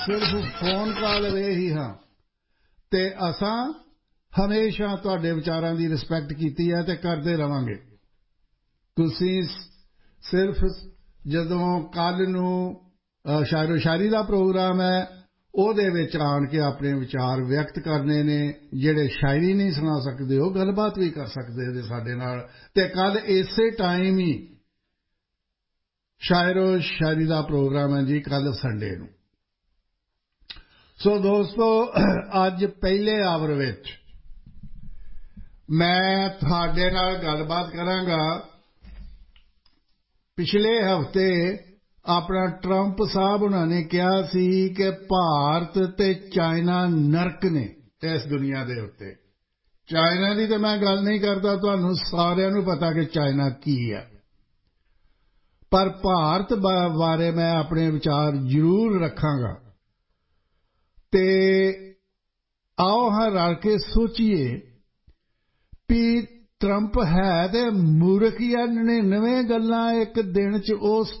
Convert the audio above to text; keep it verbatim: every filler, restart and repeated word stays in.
ਸਿਰਫ phone call ਵੇ ਹੀ ਹਾਂ ਅਤੇ ਅਸਾਂ ਹਮੇਸ਼ਾ ਤੁਹਾਡੇ ਵਿਚਾਰਾਂ ਦੀ ਰਿਸਪੈਕਟ ਕੀਤੀ ਹੈ ਅਤੇ ਕਰਦੇ ਰਹਾਂਗੇ। ਤੁਸੀਂ ਸਿਰਫ ਜਦੋਂ ਕੱਲ੍ਹ ਨੂੰ ਸ਼ਾਇਰੋ ਸ਼ਾਇਰੀ ਦਾ ਪ੍ਰੋਗਰਾਮ ਹੈ ਉਹਦੇ ਵਿੱਚ ਆਣ ਕੇ ਆਪਣੇ ਵਿਚਾਰ ਵਿਅਕਤ ਕਰਨੇ ਨੇ। ਜਿਹੜੇ ਸ਼ਾਇਰੀ ਨਹੀਂ ਸੁਣਾ ਸਕਦੇ ਉਹ ਗੱਲਬਾਤ ਵੀ ਕਰ ਸਕਦੇ ਨੇ ਸਾਡੇ ਨਾਲ। ਅਤੇ ਕੱਲ੍ਹ ਇਸੇ ਟਾਈਮ ਹੀ ਸ਼ਾਇਰੋ ਸ਼ਾਇਰੀ ਦਾ ਪ੍ਰੋਗਰਾਮ ਹੈ ਜੀ, ਕੱਲ੍ਹ ਸੰਡੇ ਨੂੰ। ਸੋ ਦੋਸਤੋ, ਅੱਜ ਪਹਿਲੇ ਆਵਰ ਵਿੱਚ ਮੈਂ ਤੁਹਾਡੇ ਨਾਲ ਗੱਲਬਾਤ ਕਰਾਂਗਾ। ਪਿਛਲੇ ਹਫ਼ਤੇ ਆਪਣਾ ਟਰੰਪ ਸਾਹਿਬ ਉਹਨਾਂ ਨੇ ਕਿਹਾ ਸੀ ਕਿ ਭਾਰਤ ਅਤੇ ਚਾਈਨਾ ਨਰਕ ਨੇ ਇਸ ਦੁਨੀਆ ਦੇ ਉੱਤੇ। ਚਾਈਨਾ ਦੀ ਤਾਂ ਮੈਂ ਗੱਲ ਨਹੀਂ ਕਰਦਾ, ਤੁਹਾਨੂੰ ਸਾਰਿਆਂ ਨੂੰ ਪਤਾ ਕਿ ਚਾਈਨਾ ਕੀ ਹੈ। ਪਰ ਭਾਰਤ ਬਾਰੇ ਮੈਂ ਆਪਣੇ ਵਿਚਾਰ ਜ਼ਰੂਰ ਰੱਖਾਂਗਾ। ਅਤੇ ਆਓ ਹਾਂ ਰਲ ਕੇ ਸੋਚੀਏ ਵੀ ਟਰੰਪ ਹੈ ਤਾਂ ਮੂਰਖ ਹੀ ਹੈ। ਨੜਿਨਵੇਂ ਗੱਲਾਂ ਇੱਕ ਦਿਨ 'ਚ ਉਸ